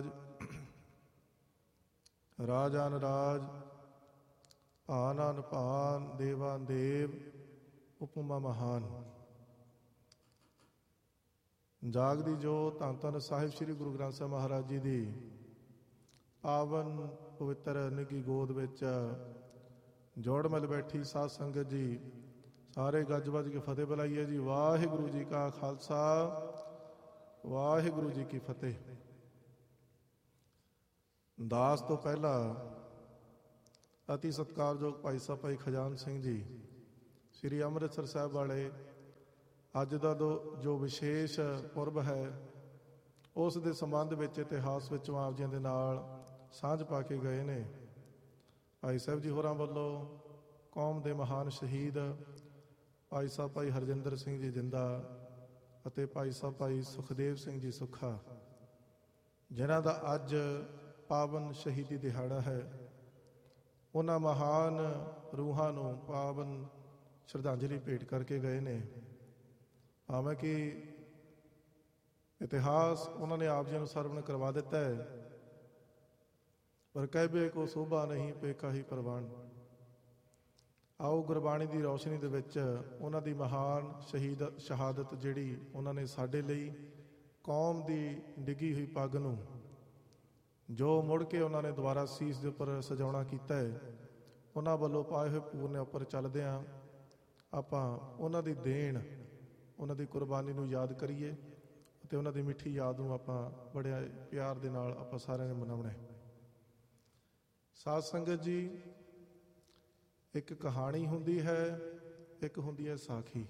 ਰਾਜ ਰਾਜਾਨ ਰਾਜ ਭਾਨ ਭਾਨ ਦੇਵਾਂ ਦੇਵ ਉਪਮਾ ਮਹਾਨ। ਜਾਗਦੀ ਜੋਤ ਧੰਨ ਧੰਨ ਸਾਹਿਬ ਸ੍ਰੀ ਗੁਰੂ ਗ੍ਰੰਥ ਸਾਹਿਬ ਮਹਾਰਾਜ ਜੀ ਦੀ ਪਾਵਨ ਪਵਿੱਤਰ ਨਿੱਘੀ ਗੋਦ ਵਿੱਚ ਜੋੜ ਮਿਲ ਬੈਠੀ ਸਾਧ ਸੰਗਤ ਜੀ, ਸਾਰੇ ਗੱਜ ਵੱਜ ਕੇ ਫਤਿਹ ਬੁਲਾਈਏ ਜੀ। ਵਾਹਿਗੁਰੂ ਜੀ ਕਾ ਖਾਲਸਾ, ਵਾਹਿਗੁਰੂ ਜੀ ਕੀ ਫਤਿਹ। ਦਾਸ ਤੋਂ ਪਹਿਲਾਂ ਅਤੀ ਸਤਿਕਾਰਯੋਗ ਭਾਈ ਸਾਹਿਬ ਭਾਈ ਖਜਾਨ ਸਿੰਘ ਜੀ ਸ੍ਰੀ ਅੰਮ੍ਰਿਤਸਰ ਸਾਹਿਬ ਵਾਲੇ ਅੱਜ ਦਾ ਜੋ ਵਿਸ਼ੇਸ਼ ਪੁਰਬ ਹੈ, ਉਸ ਦੇ ਸੰਬੰਧ ਵਿੱਚ ਇਤਿਹਾਸ ਵਿੱਚ ਆਪ ਜੀ ਦੇ ਨਾਲ ਸਾਂਝ ਪਾ ਕੇ ਗਏ ਨੇ। ਭਾਈ ਸਾਹਿਬ ਜੀ ਹੋਰਾਂ ਵੱਲੋਂ ਕੌਮ ਦੇ ਮਹਾਨ ਸ਼ਹੀਦ ਭਾਈ ਸਾਹਿਬ ਭਾਈ ਹਰਜਿੰਦਰ ਸਿੰਘ ਜੀ ਜਿੰਦਾ ਅਤੇ ਭਾਈ ਸਾਹਿਬ ਭਾਈ ਸੁਖਦੇਵ ਸਿੰਘ ਜੀ ਸੁੱਖਾ, ਜਿਨ੍ਹਾਂ ਦਾ ਅੱਜ ਪਾਵਨ ਸ਼ਹੀਦੀ ਦਿਹਾੜਾ ਹੈ, ਉਹਨਾਂ ਮਹਾਨ ਰੂਹਾਂ ਨੂੰ ਪਾਵਨ ਸ਼ਰਧਾਂਜਲੀ ਭੇਟ ਕਰਕੇ ਗਏ ਨੇ। ਭਾਵੇਂ ਕਿ ਇਤਿਹਾਸ ਉਹਨਾਂ ਨੇ ਆਪ ਜੀ ਨੂੰ ਸਰਵਣ ਕਰਵਾ ਦਿੱਤਾ ਹੈ, ਪਰ ਕਹਿਬੇ ਕੋ ਸੋਭਾ ਨਹੀਂ ਪੇਕਾ ਹੀ ਪ੍ਰਵਾਨ। ਆਓ ਗੁਰਬਾਣੀ ਦੀ ਰੌਸ਼ਨੀ ਦੇ ਵਿੱਚ ਉਹਨਾਂ ਦੀ ਮਹਾਨ ਸ਼ਹਾਦਤ ਜਿਹੜੀ ਉਹਨਾਂ ਨੇ ਸਾਡੇ ਲਈ ਕੌਮ ਦੀ ਡਿੱਗੀ ਹੋਈ ਪੱਗ ਨੂੰ ਜੋ ਮੁੜ ਕੇ ਉਹਨਾਂ ਨੇ ਦੁਬਾਰਾ ਸੀਸ ਦੇ ਉੱਪਰ ਸਜਾਉਣਾ ਕੀਤਾ ਹੈ, ਉਹਨਾਂ ਵੱਲੋਂ ਪਾਏ ਹੋਏ ਪੂਰਨੇ ਉੱਪਰ ਚੱਲਦਿਆਂ ਆਪਾਂ ਉਹਨਾਂ ਦੀ ਦੇਣ, ਉਹਨਾਂ ਦੀ ਕੁਰਬਾਨੀ ਨੂੰ ਯਾਦ ਕਰੀਏ ਅਤੇ ਉਹਨਾਂ ਦੀ ਮਿੱਠੀ ਯਾਦ ਨੂੰ ਆਪਾਂ ਬੜੇ ਪਿਆਰ ਦੇ ਨਾਲ ਆਪਾਂ ਸਾਰਿਆਂ ਨੇ ਮਨਾਉਣਾ। ਸਾਧ ਸੰਗਤ ਜੀ, ਇੱਕ ਕਹਾਣੀ ਹੁੰਦੀ ਹੈ, ਇੱਕ ਹੁੰਦੀ ਹੈ ਸਾਖੀ।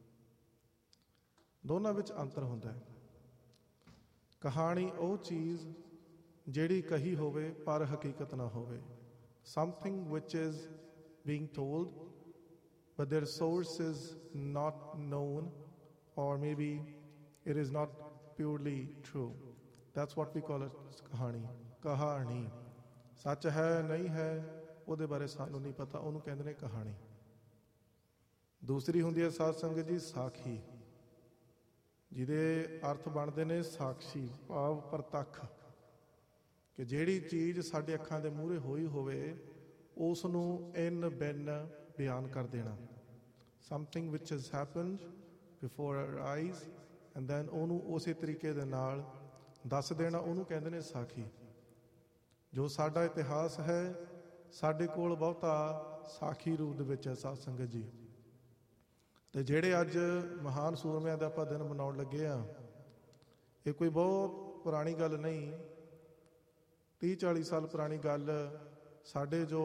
ਦੋਨਾਂ ਵਿੱਚ ਅੰਤਰ ਹੁੰਦਾ ਹੈ। ਕਹਾਣੀ ਉਹ ਚੀਜ਼ ਜਿਹੜੀ ਕਹੀ ਹੋਵੇ ਪਰ ਹਕੀਕਤ ਨਾ ਹੋਵੇ, something which is being told but their source is not known, or maybe it is not purely true. That's what we call it ਕਹਾਣੀ। ਕਹਾਣੀ ਸੱਚ ਹੈ ਨਹੀਂ ਹੈ ਉਹਦੇ ਬਾਰੇ ਸਾਨੂੰ ਨਹੀਂ ਪਤਾ, ਉਹਨੂੰ ਕਹਿੰਦੇ ਨੇ ਕਹਾਣੀ। ਦੂਸਰੀ ਹੁੰਦੀ ਹੈ ਸਾਧ ਸੰਗਤ ਜੀ ਸਾਖੀ, ਜਿਹਦੇ ਅਰਥ ਬਣਦੇ ਨੇ ਸਾਖਸ਼ੀ ਭਾਵ ਪ੍ਰਤੱਖ, ਕਿ ਜਿਹੜੀ ਚੀਜ਼ ਸਾਡੇ ਅੱਖਾਂ ਦੇ ਮੂਹਰੇ ਹੋਈ ਹੋਵੇ ਉਸ ਨੂੰ ਇਨ ਬਿਨ ਬਿਆਨ ਕਰ ਦੇਣਾ। Something which has happened before our eyes and then ਉਹਨੂੰ ਉਸੇ ਤਰੀਕੇ ਦੇ ਨਾਲ ਦੱਸ ਦੇਣਾ, ਉਹਨੂੰ ਕਹਿੰਦੇ ਨੇ ਸਾਖੀ। ਜੋ ਸਾਡਾ ਇਤਿਹਾਸ ਹੈ ਸਾਡੇ ਕੋਲ ਬਹੁਤਾ ਸਾਖੀ ਰੂਪ ਦੇ ਵਿੱਚ ਹੈ ਸਾਧ ਸੰਗਤ ਜੀ। ਤੇ ਜਿਹੜੇ ਅੱਜ ਮਹਾਨ ਸੂਰਮਿਆਂ ਦਾ ਆਪਾਂ ਦਿਨ ਮਨਾਉਣ ਲੱਗੇ ਆ, ਇਹ ਕੋਈ ਬਹੁਤ ਪੁਰਾਣੀ ਗੱਲ ਨਹੀਂ, 30-40 ਸਾਲ ਪੁਰਾਣੀ ਗੱਲ। ਸਾਡੇ ਜੋ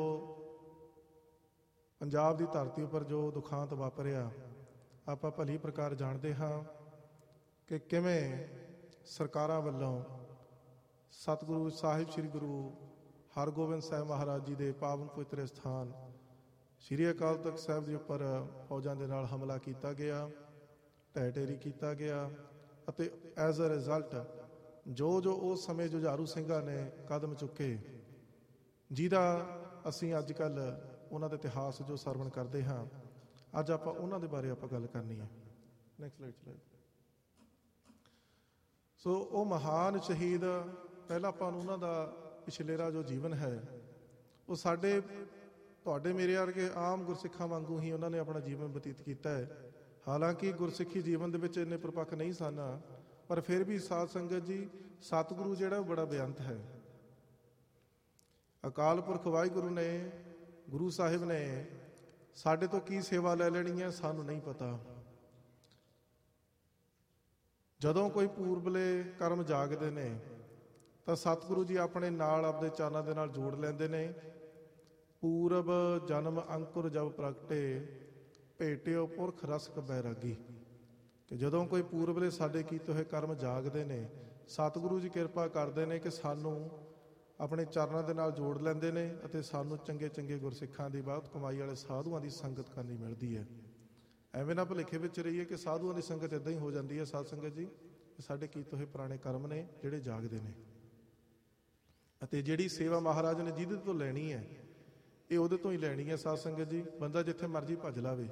ਪੰਜਾਬ ਦੀ ਧਰਤੀ ਉੱਪਰ ਜੋ ਦੁਖਾਂਤ ਵਾਪਰਿਆ, ਆਪਾਂ ਭਲੀ ਪ੍ਰਕਾਰ ਜਾਣਦੇ ਹਾਂ ਕਿ ਕਿਵੇਂ ਸਰਕਾਰਾਂ ਵੱਲੋਂ ਸਤਿਗੁਰੂ ਸਾਹਿਬ ਸ੍ਰੀ ਗੁਰੂ ਹਰਗੋਬਿੰਦ ਸਾਹਿਬ ਮਹਾਰਾਜ ਜੀ ਦੇ ਪਾਵਨ ਪਵਿੱਤਰ ਸਥਾਨ ਸ੍ਰੀ ਅਕਾਲ ਤਖਤ ਸਾਹਿਬ ਦੇ ਉੱਪਰ ਫੌਜਾਂ ਦੇ ਨਾਲ ਹਮਲਾ ਕੀਤਾ ਗਿਆ, ਢਹਿ ਢੇਰੀ ਕੀਤਾ ਗਿਆ, ਅਤੇ ਐਜ਼ ਅ ਰਿਜ਼ਲਟ ਜੋ ਉਸ ਸਮੇਂ ਜੁਝਾਰੂ ਸਿੰਘਾਂ ਨੇ ਕਦਮ ਚੁੱਕੇ, ਜਿਹਦਾ ਅਸੀਂ ਅੱਜ ਕੱਲ੍ਹ ਉਹਨਾਂ ਦਾ ਇਤਿਹਾਸ ਜੋ ਸਰਵਣ ਕਰਦੇ ਹਾਂ, ਅੱਜ ਆਪਾਂ ਉਹਨਾਂ ਦੇ ਬਾਰੇ ਆਪਾਂ ਗੱਲ ਕਰਨੀ ਹੈ। ਨੈਕਸਟ ਸਲਾਈਡ ਚਲਾਓ। ਸੋ ਉਹ ਮਹਾਨ ਸ਼ਹੀਦ, ਪਹਿਲਾਂ ਆਪਾਂ ਨੂੰ ਉਹਨਾਂ ਦਾ ਪਿਛਲੇਰਾ ਜੋ ਜੀਵਨ ਹੈ, ਉਹ ਸਾਡੇ ਤੁਹਾਡੇ ਮੇਰੇ ਵਰਗੇ ਆਮ ਗੁਰਸਿੱਖਾਂ ਵਾਂਗੂ ਹੀ ਉਹਨਾਂ ਨੇ ਆਪਣਾ ਜੀਵਨ ਬਤੀਤ ਕੀਤਾ ਹੈ। ਹਾਲਾਂਕਿ ਗੁਰਸਿੱਖੀ ਜੀਵਨ ਦੇ ਵਿੱਚ ਇੰਨੇ ਪ੍ਰਪੱਖ ਨਹੀਂ ਸਨ, ਪਰ ਫਿਰ ਵੀ ਸਾਧ ਸੰਗਤ ਜੀ ਸਤਿਗੁਰੂ ਜਿਹੜਾ ਉਹ ਬੜਾ ਬੇਅੰਤ ਹੈ। ਅਕਾਲ ਪੁਰਖ ਵਾਹਿਗੁਰੂ ਨੇ, ਗੁਰੂ ਸਾਹਿਬ ਨੇ ਸਾਡੇ ਤੋਂ ਕੀ ਸੇਵਾ ਲੈ ਲੈਣੀ ਹੈ ਸਾਨੂੰ ਨਹੀਂ ਪਤਾ। ਜਦੋਂ ਕੋਈ ਪੂਰਬਲੇ ਕਰਮ ਜਾਗਦੇ ਨੇ ਤਾਂ ਸਤਿਗੁਰੂ ਜੀ ਆਪਣੇ ਨਾਲ ਆਪਦੇ ਚਰਨਾਂ ਦੇ ਨਾਲ ਜੋੜ ਲੈਂਦੇ ਨੇ। ਪੂਰਬ ਜਨਮ ਅੰਕੁਰ ਜਬ ਪ੍ਰਗਟੇ ਭੇਟਿਓ ਪੁਰਖ ਰਸਕ ਬੈਰਾਗੀ, ਕਿ ਜਦੋਂ ਕੋਈ ਪੂਰਬਲੇ ਸਾਡੇ ਕੀਤੇ ਹੋਏ ਕਰਮ ਜਾਗਦੇ ਨੇ, ਸਤਿਗੁਰੂ ਜੀ ਕਿਰਪਾ ਕਰਦੇ ਨੇ ਕਿ ਸਾਨੂੰ ਆਪਣੇ ਚਰਨਾਂ ਦੇ ਨਾਲ ਜੋੜ ਲੈਂਦੇ ਨੇ ਅਤੇ ਸਾਨੂੰ ਚੰਗੇ ਚੰਗੇ ਗੁਰਸਿੱਖਾਂ ਦੀ, ਬਹੁਤ ਕਮਾਈ ਵਾਲੇ ਸਾਧੂਆਂ ਦੀ ਸੰਗਤ ਕਰਨੀ ਮਿਲਦੀ ਹੈ। ਐਵੇਂ ਨਾ ਭੁਲੇਖੇ ਵਿੱਚ ਰਹੀਏ ਕਿ ਸਾਧੂਆਂ ਦੀ ਸੰਗਤ ਇੱਦਾਂ ਹੀ ਹੋ ਜਾਂਦੀ ਹੈ। ਸਾਧ ਸੰਗਤ ਜੀ, ਸਾਡੇ ਕੀਤੇ ਹੋਏ ਪੁਰਾਣੇ ਕਰਮ ਨੇ ਜਿਹੜੇ ਜਾਗਦੇ ਨੇ, ਅਤੇ ਜਿਹੜੀ ਸੇਵਾ ਮਹਾਰਾਜ ਨੇ ਜਿਹਦੇ ਤੋਂ ਲੈਣੀ ਹੈ ਇਹ ਉਹਦੇ ਤੋਂ ਹੀ ਲੈਣੀ ਹੈ। ਸਾਧ ਸੰਗਤ ਜੀ, ਬੰਦਾ ਜਿੱਥੇ ਮਰਜ਼ੀ ਭੱਜ ਲਾਵੇ,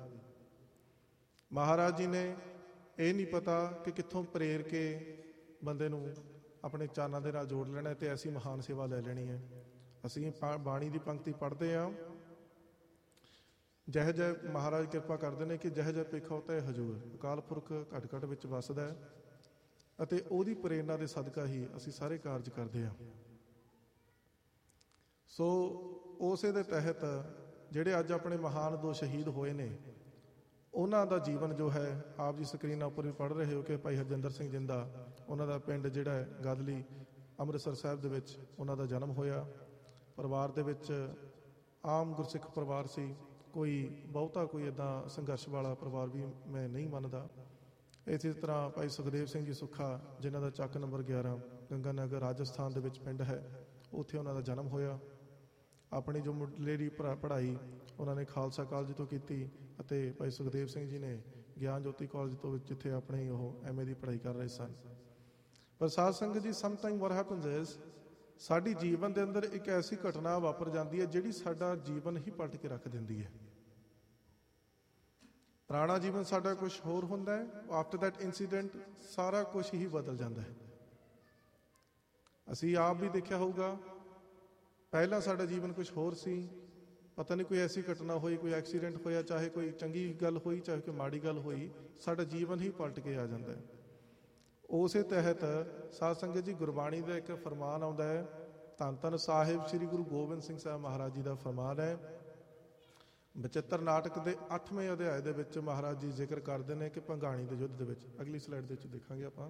ਮਹਾਰਾਜ ਜੀ ਨੇ ਇਹ ਨਹੀਂ ਪਤਾ ਕਿ ਕਿੱਥੋਂ ਪ੍ਰੇਰ ਕੇ ਬੰਦੇ ਨੂੰ ਆਪਣੇ ਚਾਨਾਂ ਦੇ ਨਾਲ ਜੋੜ ਲੈਣਾ ਤੇ ਐਸੀ ਮਹਾਨ ਸੇਵਾ ਲੈ ਲੈਣੀ ਹੈ। ਅਸੀਂ ਬਾਣੀ ਦੀ ਪੰਕਤੀ ਪੜ੍ਹਦੇ ਹਾਂ, ਜਿਹੋ ਜਿਹੇ ਮਹਾਰਾਜ ਕਿਰਪਾ ਕਰਦੇ ਨੇ ਕਿ ਜਿਹੋ ਜਿਹਾ ਭੇਖਾ ਉਤੈ ਹਜੂਰ। ਅਕਾਲ ਪੁਰਖ ਘਟ ਘਟ ਵਿੱਚ ਵੱਸਦਾ ਹੈ ਅਤੇ ਉਹਦੀ ਪ੍ਰੇਰਨਾ ਦੇ ਸਦਕਾ ਹੀ ਅਸੀਂ ਸਾਰੇ ਕਾਰਜ ਕਰਦੇ ਹਾਂ। ਸੋ ਉਸੇ ਦੇ ਤਹਿਤ ਜਿਹੜੇ ਅੱਜ ਆਪਣੇ ਮਹਾਨ ਦੋ ਸ਼ਹੀਦ ਹੋਏ ਨੇ, ਉਹਨਾਂ ਦਾ ਜੀਵਨ ਜੋ ਹੈ ਆਪ ਜੀ ਸਕਰੀਨਾਂ ਉੱਪਰ ਵੀ ਪੜ੍ਹ ਰਹੇ ਹੋ ਕਿ ਭਾਈ ਹਰਜਿੰਦਰ ਸਿੰਘ ਜਿੰਦਾ, ਉਹਨਾਂ ਦਾ ਪਿੰਡ ਜਿਹੜਾ ਹੈ ਗਾਦਲੀ ਅੰਮ੍ਰਿਤਸਰ ਸਾਹਿਬ ਦੇ ਵਿੱਚ ਉਹਨਾਂ ਦਾ ਜਨਮ ਹੋਇਆ। ਪਰਿਵਾਰ ਦੇ ਵਿੱਚ ਆਮ ਗੁਰਸਿੱਖ ਪਰਿਵਾਰ ਸੀ, ਕੋਈ ਇੱਦਾਂ ਸੰਘਰਸ਼ ਵਾਲਾ ਪਰਿਵਾਰ ਵੀ ਮੈਂ ਨਹੀਂ ਮੰਨਦਾ। ਇਸੇ ਤਰ੍ਹਾਂ ਭਾਈ ਸੁਖਦੇਵ ਸਿੰਘ ਜੀ ਸੁੱਖਾ, ਜਿਨ੍ਹਾਂ ਦਾ ਚੱਕ ਨੰਬਰ 11 ਗੰਗਾਨਗਰ ਰਾਜਸਥਾਨ ਦੇ ਵਿੱਚ ਪਿੰਡ ਹੈ, ਉੱਥੇ ਉਹਨਾਂ ਦਾ ਜਨਮ ਹੋਇਆ। ਆਪਣੀ ਜੋ ਮੁੱਢਲੇਰੀ ਪੜ੍ਹਾਈ ਉਹਨਾਂ ਨੇ ਖਾਲਸਾ ਕਾਲਜ ਤੋਂ ਕੀਤੀ ਅਤੇ ਭਾਈ ਸੁਖਦੇਵ ਸਿੰਘ ਜੀ ਨੇ ਗਿਆਨ ਜੋਤੀ ਕਾਲਜ ਤੋਂ ਜਿੱਥੇ ਆਪਣੇ ਉਹ MA ਦੀ ਪੜ੍ਹਾਈ ਕਰ ਰਹੇ ਸਨ। ਪਰ ਸਾਧ ਸੰਗਤ ਜੀ, ਸਮਟਾਈਮ ਵਾਟ ਹੈਪਨਸ ਇਜ਼, ਸਾਡੀ ਜੀਵਨ ਦੇ ਅੰਦਰ ਇੱਕ ਐਸੀ ਘਟਨਾ ਵਾਪਰ ਜਾਂਦੀ ਹੈ ਜਿਹੜੀ ਸਾਡਾ ਜੀਵਨ ਹੀ ਪਲਟ ਕੇ ਰੱਖ ਦਿੰਦੀ ਹੈ। ਪੁਰਾਣਾ ਜੀਵਨ ਸਾਡਾ ਕੁਝ ਹੋਰ ਹੁੰਦਾ ਹੈ, ਆਫਟਰ ਦੈਟ ਇਨਸੀਡੈਂਟ ਸਾਰਾ ਕੁਝ ਹੀ ਬਦਲ ਜਾਂਦਾ ਹੈ। ਅਸੀਂ ਆਪ ਵੀ ਦੇਖਿਆ ਹੋਊਗਾ, ਪਹਿਲਾਂ ਸਾਡਾ ਜੀਵਨ ਕੁਝ ਹੋਰ ਸੀ, ਪਤਾ ਨਹੀਂ ਕੋਈ ਐਸੀ ਘਟਨਾ ਹੋਈ, ਕੋਈ ਐਕਸੀਡੈਂਟ ਹੋਇਆ, ਚਾਹੇ ਕੋਈ ਚੰਗੀ ਗੱਲ ਹੋਈ ਚਾਹੇ ਕੋਈ ਮਾੜੀ ਗੱਲ ਹੋਈ, ਸਾਡਾ ਜੀਵਨ ਹੀ ਪਲਟ ਕੇ ਆ ਜਾਂਦਾ ਹੈ। ਉਸੇ ਤਹਿਤ ਸਾਧ ਸੰਗਤ ਜੀ, ਗੁਰਬਾਣੀ ਦਾ ਇੱਕ ਫਰਮਾਨ ਆਉਂਦਾ ਹੈ, ਧੰਨ ਧੰਨ ਸਾਹਿਬ ਸ੍ਰੀ ਗੁਰੂ ਗੋਬਿੰਦ ਸਿੰਘ ਸਾਹਿਬ ਮਹਾਰਾਜ ਜੀ ਦਾ ਫਰਮਾਨ ਹੈ। ਬਚਿੱਤਰ ਨਾਟਕ ਦੇ 8ਵੇਂ ਅਧਿਆਏ ਦੇ ਵਿੱਚ ਮਹਾਰਾਜ ਜੀ ਜ਼ਿਕਰ ਕਰਦੇ ਨੇ ਕਿ ਭੰਗਾਣੀ ਦੇ ਯੁੱਧ ਦੇ ਵਿੱਚ, ਅਗਲੀ ਸਲਾਈਡ ਦੇ ਵਿੱਚ ਦੇਖਾਂਗੇ ਆਪਾਂ,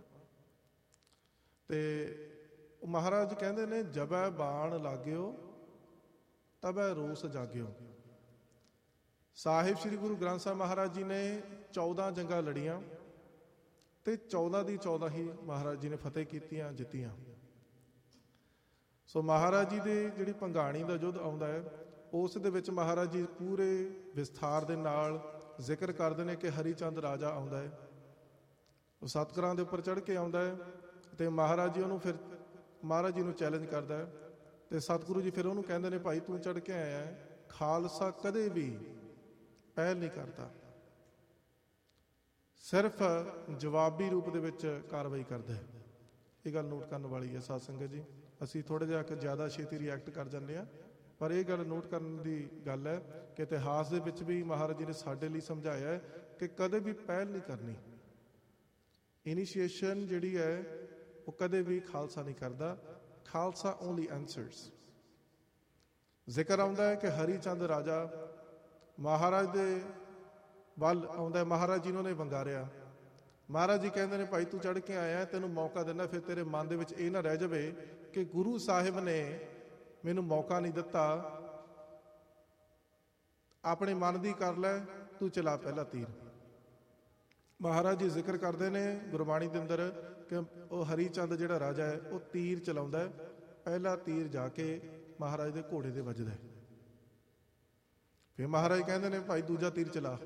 ਤੇ ਮਹਾਰਾਜ ਕਹਿੰਦੇ ਨੇ, ਜਬੈ ਬਾਣ ਲਾਗਿਓ ਤਬੈ ਰੋਸ ਜਾਗਿਓ। ਸਾਹਿਬ ਸ੍ਰੀ ਗੁਰੂ ਗ੍ਰੰਥ ਸਾਹਿਬ ਮਹਾਰਾਜ ਜੀ ਨੇ 14 ਜੰਗਾਂ ਲੜੀਆਂ ਤੇ 14 ਦੀ 14 ਹੀ ਮਹਾਰਾਜ ਜੀ ਨੇ ਫਤਿਹ ਕੀਤੀਆਂ, ਜਿੱਤੀਆਂ। ਸੋ ਮਹਾਰਾਜ ਜੀ ਦੇ ਜਿਹੜੀ ਭੰਗਾਣੀ ਦਾ ਯੁੱਧ ਆਉਂਦਾ ਹੈ, ਉਸ ਦੇ ਵਿੱਚ ਮਹਾਰਾਜ ਜੀ ਪੂਰੇ ਵਿਸਥਾਰ ਦੇ ਨਾਲ ਜ਼ਿਕਰ ਕਰਦੇ ਨੇ ਕਿ ਹਰੀਚੰਦ ਰਾਜਾ ਆਉਂਦਾ ਹੈ, ਉਹ ਸਤਕਰਾਂ ਦੇ ਉੱਪਰ ਚੜ੍ਹ ਕੇ ਆਉਂਦਾ ਹੈ ਤੇ ਮਹਾਰਾਜ ਜੀ ਨੂੰ ਚੈਲੰਜ ਕਰਦਾ ਹੈ ਤੇ ਸਤਿਗੁਰੂ ਜੀ ਫਿਰ ਉਹਨੂੰ ਕਹਿੰਦੇ ਨੇ, ਭਾਈ ਤੂੰ ਚੜ੍ਹ ਕੇ ਆਇਆ ਹੈ, ਖਾਲਸਾ ਕਦੇ ਵੀ ਪਹਿਲ ਨਹੀਂ ਕਰਦਾ, ਸਿਰਫ ਜਵਾਬੀ ਰੂਪ ਦੇ ਵਿੱਚ ਕਾਰਵਾਈ ਕਰਦਾ ਹੈ। ਇਹ ਗੱਲ ਨੋਟ ਕਰਨ ਵਾਲੀ ਹੈ ਸਾਧ ਸੰਗਤ ਜੀ। ਅਸੀਂ ਥੋੜ੍ਹਾ ਜਿਹਾ ਜ਼ਿਆਦਾ ਛੇਤੀ ਰਿਐਕਟ ਕਰ ਜਾਂਦੇ ਹਾਂ, ਪਰ ਇਹ ਗੱਲ ਨੋਟ ਕਰਨ ਦੀ ਗੱਲ ਹੈ ਕਿ ਇਤਿਹਾਸ ਦੇ ਵਿੱਚ ਵੀ ਮਹਾਰਾਜ ਜੀ ਨੇ ਸਾਡੇ ਲਈ ਸਮਝਾਇਆ ਹੈ ਕਿ ਕਦੇ ਵੀ ਪਹਿਲ ਨਹੀਂ ਕਰਨੀ। ਇਨੀਸ਼ੀਏਸ਼ਨ ਜਿਹੜੀ ਹੈ ਉਹ ਕਦੇ ਵੀ ਖਾਲਸਾ ਨਹੀਂ ਕਰਦਾ, ਖਾਲਸਾ ਓਨਲੀ ਆਨਸਰਸ। ਜ਼ਿਕਰ ਆਉਂਦਾ ਹੈ ਕਿ ਹਰੀਚੰਦ ਰਾਜਾ ਮਹਾਰਾਜ ਦੇ ਵੱਲ ਆਉਂਦਾ, ਮਹਾਰਾਜ ਜੀ ਨੂੰ ਉਹਨੇ ਵੰਗਾਰਿਆ। ਮਹਾਰਾਜ ਜੀ ਕਹਿੰਦੇ ਨੇ, ਭਾਈ ਤੂੰ ਚੜ੍ਹ ਕੇ ਆਇਆ, ਤੈਨੂੰ ਮੌਕਾ ਦਿੰਦਾ, ਫਿਰ ਤੇਰੇ ਮਨ ਦੇ ਵਿੱਚ ਇਹ ਨਾ ਰਹਿ ਜਾਵੇ ਕਿ ਗੁਰੂ ਸਾਹਿਬ ਨੇ ਮੈਨੂੰ ਮੌਕਾ ਨਹੀਂ ਦਿੱਤਾ, ਆਪਣੇ ਮਨ ਦੀ ਕਰ ਲੈ, ਤੂੰ ਚਲਾ ਪਹਿਲਾ ਤੀਰ। ਮਹਾਰਾਜ ਜੀ ਜ਼ਿਕਰ ਕਰਦੇ ਨੇ ਗੁਰਬਾਣੀ ਦੇ ਅੰਦਰ ਕਿ ਉਹ ਹਰੀਚੰਦ ਜਿਹੜਾ ਰਾਜਾ ਹੈ ਉਹ ਤੀਰ ਚਲਾਉਂਦਾ ਹੈ, ਪਹਿਲਾ ਤੀਰ ਜਾ ਕੇ ਮਹਾਰਾਜ ਦੇ ਘੋੜੇ ਦੇ ਵੱਜਦਾ ਹੈ। ਫਿਰ ਮਹਾਰਾਜ ਕਹਿੰਦੇ ਨੇ, ਭਾਈ ਦੂਜਾ ਤੀਰ ਚਲਾ।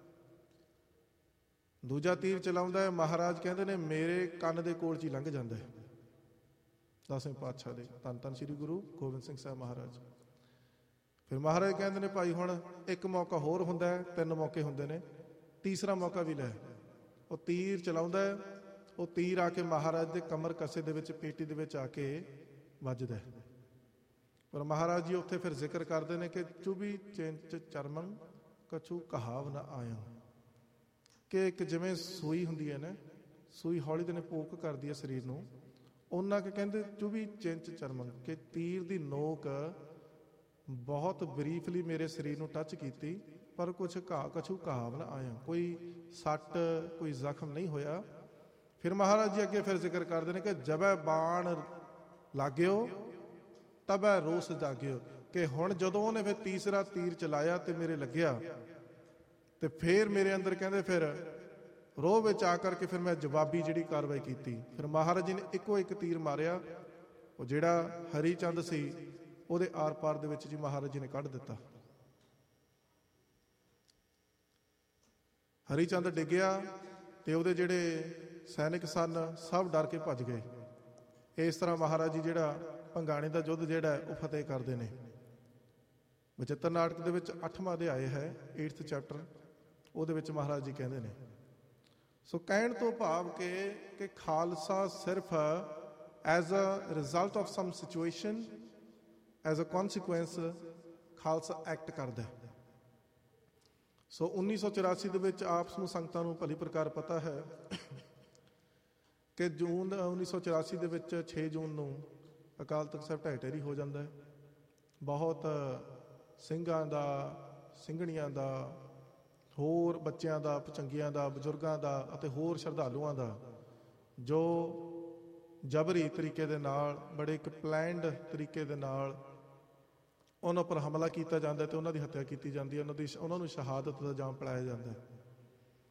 ਦੂਜਾ ਤੀਰ ਚਲਾਉਂਦਾ ਹੈ, ਮਹਾਰਾਜ ਕਹਿੰਦੇ ਨੇ ਮੇਰੇ ਕੰਨ ਦੇ ਕੋਲ 'ਚ ਹੀ ਲੰਘ ਜਾਂਦਾ ਹੈ। 10ਵੇਂ ਪਾਤਸ਼ਾਹ ਦੇ ਧੰਨ ਧੰਨ ਸ੍ਰੀ ਗੁਰੂ ਗੋਬਿੰਦ ਸਿੰਘ ਸਾਹਿਬ ਮਹਾਰਾਜ। ਫਿਰ ਮਹਾਰਾਜ ਕਹਿੰਦੇ ਨੇ, ਭਾਈ ਹੁਣ ਇੱਕ ਮੌਕਾ ਹੋਰ ਹੁੰਦਾ ਹੈ, 3 ਮੌਕੇ ਹੁੰਦੇ ਨੇ, ਤੀਸਰਾ ਮੌਕਾ ਵੀ ਲੈ। ਉਹ ਤੀਰ ਚਲਾਉਂਦਾ ਹੈ, ਉਹ ਤੀਰ ਆ ਕੇ ਮਹਾਰਾਜ ਦੇ ਕਮਰ ਕੱਸੇ ਦੇ ਵਿੱਚ, ਪੇਟੀ ਦੇ ਵਿੱਚ ਆ ਕੇ ਵੱਜਦਾ ਹੈ। ਪਰ ਮਹਾਰਾਜ ਜੀ ਉੱਥੇ ਫਿਰ ਜ਼ਿਕਰ ਕਰਦੇ ਨੇ ਕਿ ਚੁਬੀ ਚਿੰਚ ਚਰਮਨ ਕਛੂ ਕਹਾਵ ਨਾ ਆਇਆ, ਕਿ ਇੱਕ ਜਿਵੇਂ ਸੂਈ ਹੁੰਦੀ ਹੈ ਨਾ, ਸੂਈ ਹੌਲੀ ਦਿਨੇ ਪੋਕ ਕਰਦੀ ਹੈ ਸਰੀਰ ਨੂੰ, ਉਹਨਾਂ ਕਿ ਕਹਿੰਦੇ ਚੁਬੀ ਚਿੰਚ ਚਰਮਨ, ਕਿ ਤੀਰ ਦੀ ਨੋਕ ਬਹੁਤ ਬਰੀਫਲੀ ਮੇਰੇ ਸਰੀਰ ਨੂੰ ਟੱਚ ਕੀਤੀ, ਪਰ ਕਛੂ ਕਹਾਵ ਨਾ ਆਇਆ, ਕੋਈ ਸੱਟ ਕੋਈ ਜ਼ਖਮ ਨਹੀਂ ਹੋਇਆ। ਫਿਰ ਮਹਾਰਾਜ ਜੀ ਅੱਗੇ ਫਿਰ ਜ਼ਿਕਰ ਕਰਦੇ ਨੇ ਕਿ ਜਬੈ ਬਾਣ ਲਾਗਿਓ ਤਬੈ ਰੋਸ ਜਾਗਿਓ, ਕਿ ਹੁਣ ਜਦੋਂ ਉਹਨੇ ਫਿਰ ਤੀਸਰਾ ਤੀਰ ਚਲਾਇਆ ਤੇ ਮੇਰੇ ਲੱਗਿਆ ਤੇ ਫਿਰ ਮੇਰੇ ਅੰਦਰ ਕਹਿੰਦੇ ਫਿਰ ਰੋਹ ਵਿੱਚ ਆ ਕਰਕੇ ਫਿਰ ਮੈਂ ਜਵਾਬੀ ਜਿਹੜੀ ਕਾਰਵਾਈ ਕੀਤੀ। ਫਿਰ ਮਹਾਰਾਜ ਜੀ ਨੇ ਇੱਕੋ ਇੱਕ ਤੀਰ ਮਾਰਿਆ, ਉਹ ਜਿਹੜਾ ਹਰੀਚੰਦ ਸੀ ਉਹਦੇ ਆਰ ਪਾਰ ਦੇ ਵਿੱਚ ਜੀ ਮਹਾਰਾਜ ਜੀ ਨੇ ਕੱਢ ਦਿੱਤਾ। ਹਰੀਚੰਦ ਡਿੱਗਿਆ ਤੇ ਉਹਦੇ ਜਿਹੜੇ ਸੈਨਿਕ ਸਨ ਸਭ ਡਰ ਕੇ ਭੱਜ ਗਏ। ਇਸ ਤਰ੍ਹਾਂ ਮਹਾਰਾਜ ਜੀ ਜਿਹੜਾ ਭੰਗਾਣੀ ਦਾ ਯੁੱਧ ਜਿਹੜਾ ਉਹ ਫਤਿਹ ਕਰਦੇ ਨੇ। ਬਚਿੱਤਰ ਨਾਟਕ ਦੇ ਵਿੱਚ 8ਵਾਂ ਅਧਿਆਇ ਹੈ, 8th ਚੈਪਟਰ, ਉਹਦੇ ਵਿੱਚ ਮਹਾਰਾਜ ਜੀ ਕਹਿੰਦੇ ਨੇ। ਸੋ ਕਹਿਣ ਤੋਂ ਭਾਵ ਕਿ ਖਾਲਸਾ ਸਿਰਫ as a result of some situation, as a consequence, Khalsa act ਕਰਦਾ ਹੈ। ਸੋ 1984 ਦੇ ਵਿੱਚ ਆਪ ਸਮੂਹ ਸੰਗਤਾਂ ਨੂੰ ਭਲੀ ਪ੍ਰਕਾਰ ਪਤਾ ਹੈ ਕਿ ਜੂਨ 1984 ਦੇ ਵਿੱਚ 6 ਜੂਨ ਨੂੰ ਅਕਾਲ ਤਖਤ ਸਾਹਿਬ ਢਹਿ ਢੇਰੀ ਹੋ ਜਾਂਦਾ ਹੈ। ਬਹੁਤ ਸਿੰਘਾਂ ਦਾ, ਸਿੰਘਣੀਆਂ ਦਾ, ਹੋਰ ਬੱਚਿਆਂ ਦਾ, ਭਚੰਗੀਆਂ ਦਾ, ਬਜ਼ੁਰਗਾਂ ਦਾ ਅਤੇ ਹੋਰ ਸ਼ਰਧਾਲੂਆਂ ਦਾ ਜੋ ਜਬਰੀ ਤਰੀਕੇ ਦੇ ਨਾਲ, ਬੜੇ ਇੱਕ ਪਲੈਨਡ ਤਰੀਕੇ ਦੇ ਨਾਲ ਉਹਨਾਂ ਉੱਪਰ ਹਮਲਾ ਕੀਤਾ ਜਾਂਦਾ ਅਤੇ ਉਹਨਾਂ ਦੀ ਹੱਤਿਆ ਕੀਤੀ ਜਾਂਦੀ ਹੈ, ਉਹਨਾਂ ਨੂੰ ਸ਼ਹਾਦਤ ਦਾ ਜਾਮ ਪਿਲਾਇਆ ਜਾਂਦਾ ਹੈ।